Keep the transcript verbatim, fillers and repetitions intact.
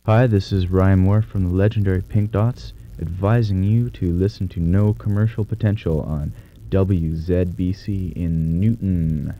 Hi, this is Ryan Moore from the legendary Pink Dots, advising you to listen to No Commercial Potential on W Z B C in Newton.